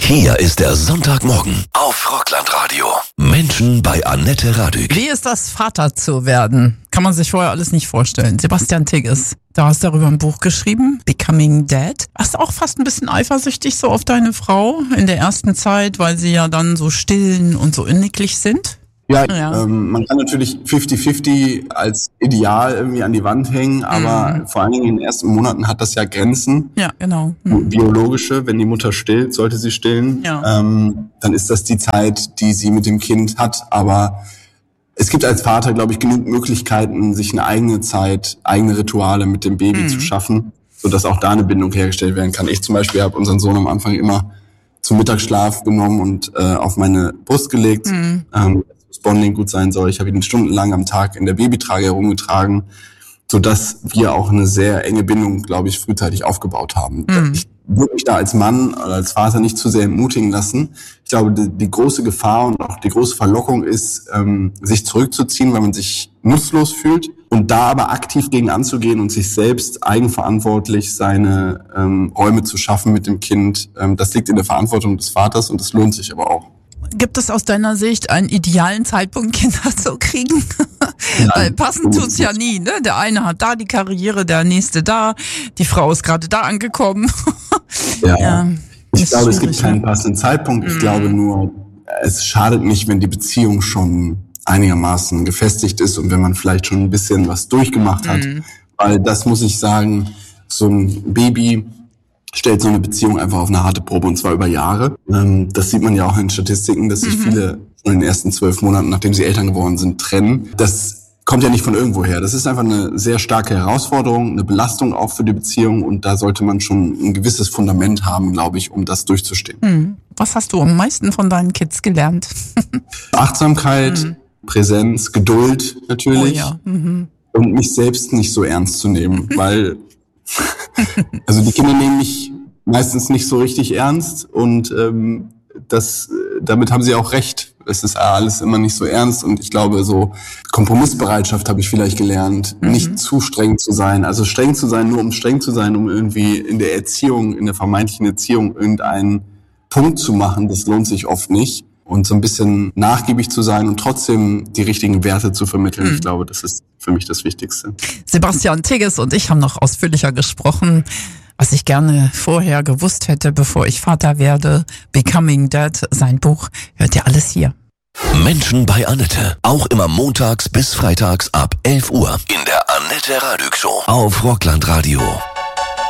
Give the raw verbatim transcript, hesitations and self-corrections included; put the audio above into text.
Hier ist der Sonntagmorgen auf Rockland-Radio. Menschen bei Annette Radück. Wie ist das, Vater zu werden? Kann man sich vorher alles nicht vorstellen. Sebastian Tigges, du hast darüber ein Buch geschrieben, Becoming Dad. Warst du auch fast ein bisschen eifersüchtig so auf deine Frau in der ersten Zeit, weil sie ja dann so stillen und so inniglich sind? Ja, Ja. Ähm, man kann natürlich fifty fifty als Ideal irgendwie an die Wand hängen, aber Mhm. vor allen Dingen in den ersten Monaten hat das ja Grenzen. Ja, genau. Mhm. Biologische, wenn die Mutter stillt, sollte sie stillen, Ja. ähm, dann ist das die Zeit, die sie mit dem Kind hat. Aber es gibt als Vater, glaube ich, genug Möglichkeiten, sich eine eigene Zeit, eigene Rituale mit dem Baby Mhm. zu schaffen, sodass auch da eine Bindung hergestellt werden kann. Ich zum Beispiel habe unseren Sohn am Anfang immer zum Mittagsschlaf genommen und äh, auf meine Brust gelegt, Mhm. ähm, dass das Bonding gut sein soll. Ich habe ihn stundenlang am Tag in der Babytrage herumgetragen, sodass wir auch eine sehr enge Bindung, glaube ich, frühzeitig aufgebaut haben. Mhm. Ich würde mich da als Mann oder als Vater nicht zu sehr entmutigen lassen. Ich glaube, die, die große Gefahr und auch die große Verlockung ist, ähm, sich zurückzuziehen, weil man sich nutzlos fühlt und da aber aktiv gegen anzugehen und sich selbst eigenverantwortlich seine ähm, Räume zu schaffen mit dem Kind. Ähm, das liegt in der Verantwortung des Vaters und das lohnt sich aber auch. Gibt es aus deiner Sicht einen idealen Zeitpunkt, Kinder zu kriegen? Weil passend tut's ja nie, ne? Der eine hat da die Karriere, der nächste da, die Frau ist gerade da angekommen. Ja, Ja, ich ist glaube, es gibt schwierig, keinen ne? passenden Zeitpunkt. Ich Mhm. glaube nur, es schadet nicht, wenn die Beziehung schon einigermaßen gefestigt ist und wenn man vielleicht schon ein bisschen was durchgemacht hat. Mhm. Weil das muss ich sagen, so ein Baby stellt so eine Beziehung einfach auf eine harte Probe und zwar über Jahre. Ähm, das sieht man ja auch in Statistiken, dass sich Mhm. viele schon in den ersten zwölf Monaten, nachdem sie Eltern geworden sind, trennen. Das kommt ja nicht von irgendwo her. Das ist einfach eine sehr starke Herausforderung, eine Belastung auch für die Beziehung und da sollte man schon ein gewisses Fundament haben, glaube ich, um das durchzustehen. Mhm. Was hast du am meisten von deinen Kids gelernt? Achtsamkeit, Mhm. Präsenz, Geduld natürlich Oh ja. Mhm. und mich selbst nicht so ernst zu nehmen, weil also die Kinder nehmen mich meistens nicht so richtig ernst und ähm, das, damit haben sie auch recht. Es ist alles immer nicht so ernst und ich glaube, so Kompromissbereitschaft habe ich vielleicht gelernt, Mhm. nicht zu streng zu sein. Also streng zu sein, nur um streng zu sein, um irgendwie in der Erziehung, in der vermeintlichen Erziehung irgendeinen Punkt zu machen, das lohnt sich oft nicht. Und so ein bisschen nachgiebig zu sein und trotzdem die richtigen Werte zu vermitteln, Mhm. ich glaube, das ist für mich das Wichtigste. Sebastian Tigges und ich haben noch ausführlicher gesprochen, was ich gerne vorher gewusst hätte, bevor ich Vater werde. Becoming Dad, sein Buch, hört ihr alles hier. Menschen bei Annette. Auch immer montags bis freitags ab elf Uhr in der Annette Radück Show auf Rockland-Radio.